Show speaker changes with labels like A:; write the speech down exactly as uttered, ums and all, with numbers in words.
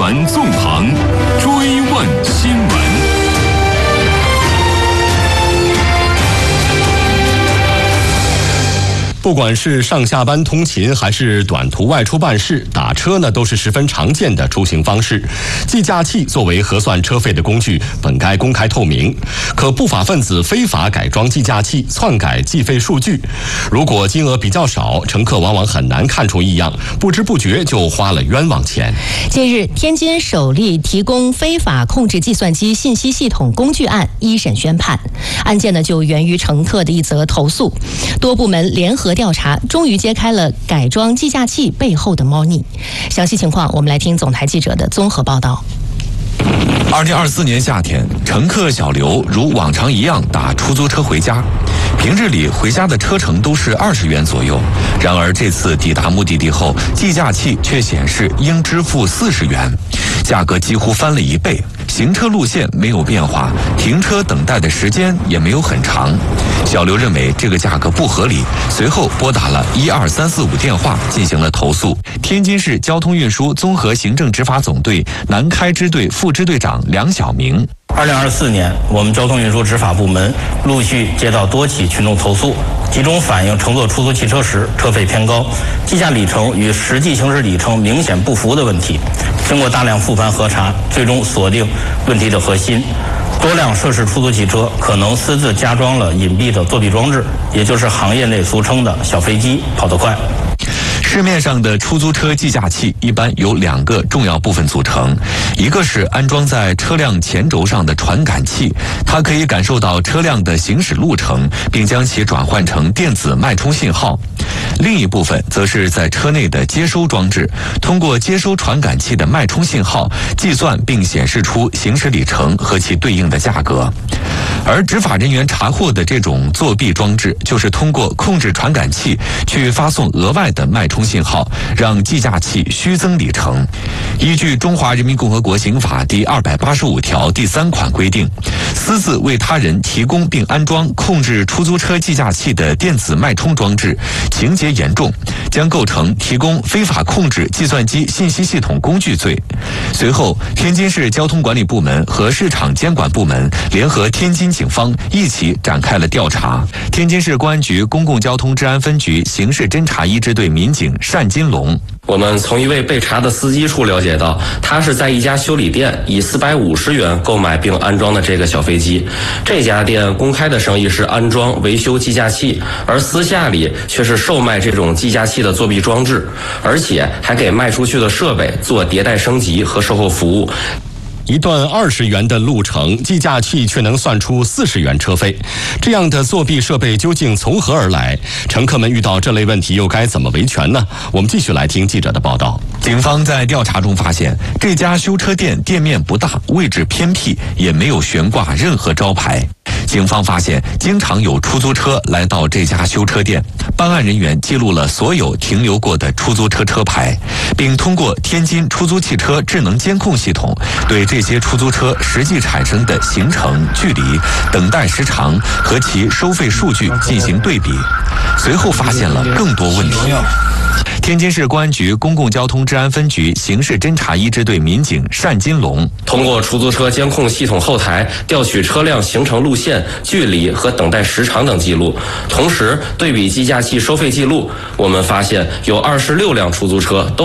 A: 传纵横，追问新闻。不管是上下班通勤还是短途外出办事，打车呢都是十分常见的出行方式。计价器作为核算车费的工具，本该公开透明，可不法分子非法改装计价器，篡改计费数据。如果金额比较少，乘客往往很难看出异样，不知不觉就花了冤枉钱。
B: 近日，天津首例提供非法控制计算机信息系统工具案一审宣判。案件呢就源于乘客的一则投诉，多部门联合调查，终于揭开了改装计价器背后的猫腻。详细情况，我们来听总台记者的综合报道。
C: 二零二四年夏天，乘客小刘如往常一样打出租车回家。平日里回家的车程都是二十元左右，然而这次抵达目的地后，计价器却显示应支付四十元，价格几乎翻了一倍。行车路线没有变化，停车等待的时间也没有很长。小刘认为这个价格不合理，随后拨打了一二三四五电话进行了投诉。天津市交通运输综合行政执法总队南开支队副支队长梁晓明。
D: 二零二四年，我们交通运输执法部门陆续接到多起群众投诉，集中反映乘坐出租汽车时车费偏高、计价里程与实际行驶里程明显不符的问题。经过大量复盘核查，最终锁定问题的核心。多辆涉事出租汽车可能私自加装了隐蔽的作弊装置，也就是行业内俗称的小飞机，跑得快。
C: 市面上的出租车计价器一般由两个重要部分组成，一个是安装在车辆前轴上的传感器，它可以感受到车辆的行驶路程，并将其转换成电子脉冲信号。另一部分则是在车内的接收装置，通过接收传感器的脉冲信号，计算并显示出行驶里程和其对应的价格。而执法人员查获的这种作弊装置，就是通过控制传感器去发送额外的脉冲信号，让计价器虚增里程。依据《中华人民共和国刑法》第二百八十五条第三款规定，私自为他人提供并安装控制出租车计价器的电子脉冲装置，情节严重，将构成提供非法控制计算机信息系统工具罪。随后，天津市交通管理部门和市场监管部门联合天津警方一起展开了调查。天津市公安局公共交通治安分局刑事侦查一支队民警单金龙。
E: 我们从一位被查的司机处了解到，他是在一家修理店以四百五十元购买并安装的这个小飞机。这家店公开的生意是安装维修计价器，而私下里却是售卖这种计价器的作弊装置，而且还给卖出去的设备做迭代升级和售后服务。
A: 一段二十元的路程，计价器却能算出四十元车费，这样的作弊设备究竟从何而来？乘客们遇到这类问题又该怎么维权呢？我们继续来听记者的报道。
C: 警方在调查中发现，这家修车店店面不大，位置偏僻，也没有悬挂任何招牌。警方发现，经常有出租车来到这家修车店，办案人员记录了所有停留过的出租车车牌，并通过天津出租汽车智能监控系统，对这些出租车实际产生的行程、距离、等待时长和其收费数据进行对比，随后发现了更多问题。天津市公安局公共交通治安分局刑事侦查一支队民警单金龙
E: 通过出租车监控系统后台调取车辆行程路线、距离和等待时长等记录，同时对比计价器收费记录，我们发现有二十六辆出租车都